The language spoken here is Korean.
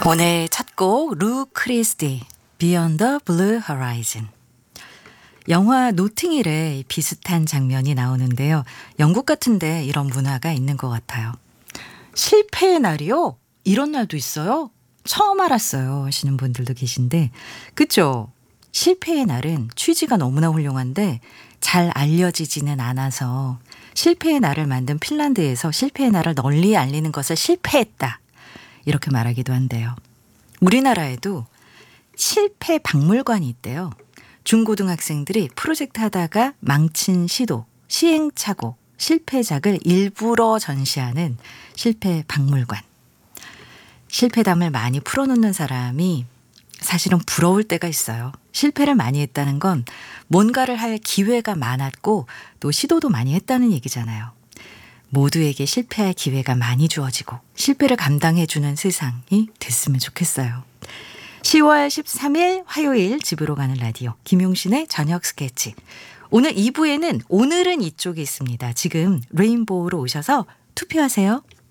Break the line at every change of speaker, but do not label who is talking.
오늘 첫 곡 루 크리스티 Beyond the Blue Horizon. 영화 노팅힐에 비슷한 장면이 나오는데요. 영국 같은데 이런 문화가 있는 것 같아요. 실패의 날이요? 이런 날도 있어요? 처음 알았어요 하시는 분들도 계신데 그쵸? 실패의 날은 취지가 너무나 훌륭한데 잘 알려지지는 않아서 실패의 날을 만든 핀란드에서 실패의 날을 널리 알리는 것을 실패했다. 이렇게 말하기도 한대요. 우리나라에도 실패 박물관이 있대요. 중고등학생들이 프로젝트 하다가 망친 시도, 시행착오, 실패작을 일부러 전시하는 실패 박물관. 실패담을 많이 풀어놓는 사람이 사실은 부러울 때가 있어요. 실패를 많이 했다는 건 뭔가를 할 기회가 많았고 또 시도도 많이 했다는 얘기잖아요. 모두에게 실패할 기회가 많이 주어지고 실패를 감당해주는 세상이 됐으면 좋겠어요. 10월 13일 화요일 집으로 가는 라디오 김용신의 저녁 스케치. 오늘 2부에는 오늘은 이쪽에 있습니다. 지금 레인보우로 오셔서 투표하세요.